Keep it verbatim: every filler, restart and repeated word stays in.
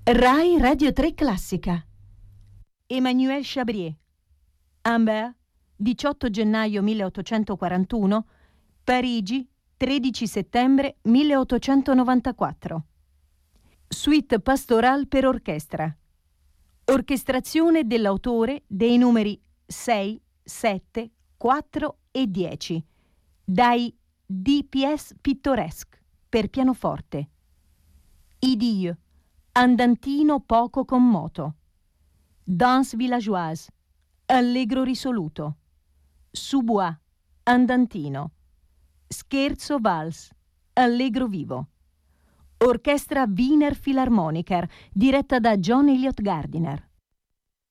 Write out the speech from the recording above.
Rai Radio tre Classica. Emmanuel Chabrier. Amber, diciotto gennaio milleottocentoquarantuno, Parigi, tredici settembre milleottocentonovantaquattro. Suite pastorale per orchestra. Orchestrazione dell'autore dei numeri sei, sette, quattro e dieci dai D P S Pittoresque per pianoforte. Idylle, andantino poco commoto. Danse villageoise, allegro risoluto. Sous-bois, andantino. Scherzo valse, allegro vivo. Orchestra Wiener Philharmoniker, diretta da John Elliott Gardiner.